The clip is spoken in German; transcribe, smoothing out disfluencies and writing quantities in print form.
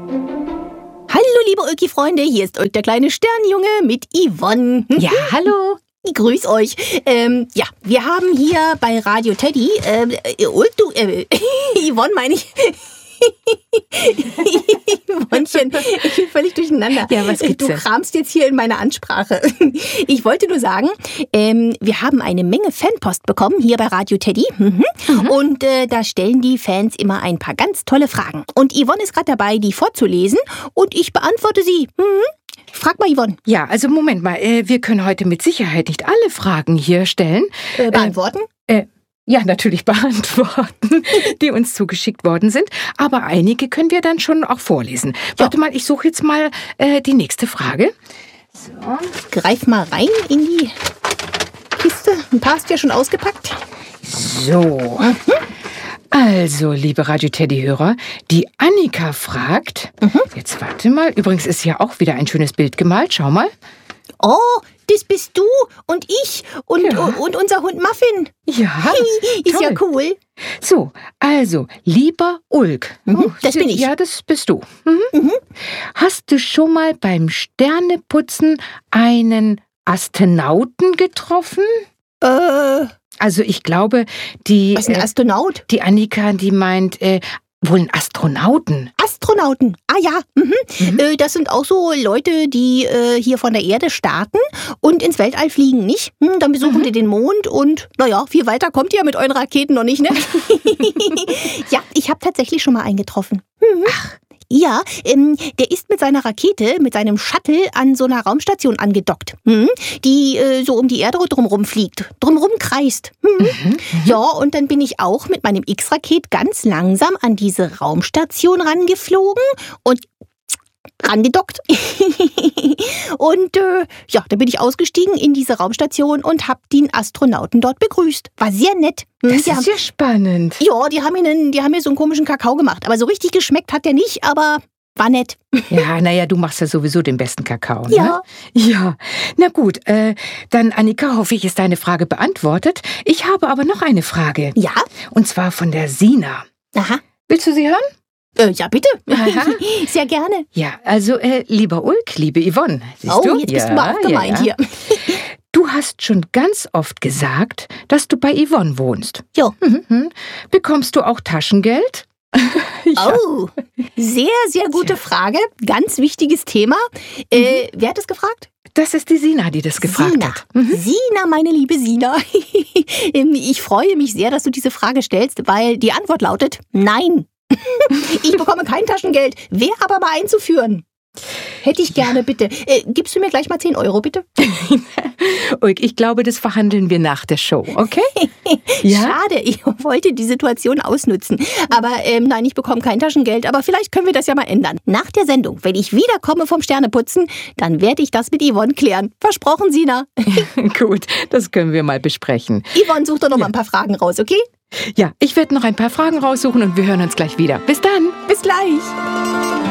Hallo, liebe Ulki-Freunde, hier ist Ulk, der kleine Sternjunge mit Yvonne. Ja, hallo. Ich grüß euch. Wir haben hier bei Radio Teddy, Yvonne meine ich. Yvonnchen, ich bin völlig durcheinander. Ja, was gibt's Du denn? kramst jetzt hier in meiner Ansprache. Ich wollte nur sagen, wir haben eine Menge Fanpost bekommen hier bei Radio Teddy. Und da stellen die Fans immer ein paar ganz tolle Fragen. Und Yvonne ist gerade dabei, die vorzulesen. Und ich beantworte sie. Frag mal, Yvonne. Ja, also Moment mal, wir können heute mit Sicherheit nicht alle Fragen hier stellen. Beantworten? Ja, natürlich beantworten, die uns zugeschickt worden sind. Aber einige können wir dann schon auch vorlesen. Warte mal, ich suche jetzt mal die nächste Frage. So. Greif mal rein in die Kiste. Ein paar hast du ja schon ausgepackt. So. Also, liebe Radio-Teddy-Hörer, die Annika fragt, jetzt warte mal, übrigens ist ja auch wieder ein schönes Bild gemalt, schau mal. Oh, das bist du und ich und unser Hund Muffin. Ja, Ist toll. ja cool. So, also, lieber Ulk. Das bin ich. Ja, das bist du. Hast du schon mal beim Sterneputzen einen Astronauten getroffen? Also, ich glaube, Was ist ein Astronaut? die Annika, die meint, wohl einen Astronauten. Astronauten. Ah ja. Das sind auch so Leute, die hier von der Erde starten und ins Weltall fliegen, nicht? Dann besuchen die den Mond und, naja, viel weiter kommt ihr mit euren Raketen noch nicht, ne? Ja, ich habe tatsächlich schon mal einen getroffen. Ach. Ja, der ist mit seiner Rakete, mit seinem Shuttle an so einer Raumstation angedockt, die so um die Erde drumherum fliegt, drumherum kreist. Ja, und dann bin ich auch mit meinem X-Raket ganz langsam an diese Raumstation rangeflogen und rangedockt. Und ja, dann bin ich ausgestiegen in diese Raumstation und habe den Astronauten dort begrüßt. War sehr nett. Das ist ja spannend. Ja, die haben mir so einen komischen Kakao gemacht. Aber so richtig geschmeckt hat der nicht, aber war nett. Ja, naja, du machst ja sowieso den besten Kakao, ne? Ja. Ja, na gut, dann Annika, hoffe ich, ist deine Frage beantwortet. Ich habe aber noch eine Frage. Ja? Und zwar von der Sina. Aha. Willst du sie hören? Ja, bitte. Aha. Sehr gerne. Ja, also, lieber Ulk, liebe Yvonne. Siehst Oh, du? jetzt bist du mal auch gemeint hier. Du hast schon ganz oft gesagt, dass du bei Yvonne wohnst. Jo. Bekommst du auch Taschengeld? Oh, sehr, sehr gute Frage. Ganz wichtiges Thema. Wer hat es gefragt? Das ist die Sina, die das gefragt Sina. hat. Sina, meine liebe Sina. Ich freue mich sehr, dass du diese Frage stellst, weil die Antwort lautet Nein. Ich bekomme kein Taschengeld. Wäre aber mal einzuführen. Hätte ich gerne, bitte. Gibst du mir gleich mal 10 Euro, bitte? Ulk, ich glaube, das verhandeln wir nach der Show, okay? Ja? Schade, ich wollte die Situation ausnutzen. Aber nein, ich bekomme kein Taschengeld. Aber vielleicht können wir das ja mal ändern. Nach der Sendung, wenn ich wiederkomme vom Sterneputzen, dann werde ich das mit Yvonne klären. Versprochen, Sina. Gut, das können wir mal besprechen. Yvonne, such doch noch mal ein paar Fragen raus, okay? Ja, ich werde noch ein paar Fragen raussuchen und wir hören uns gleich wieder. Bis dann. Bis gleich.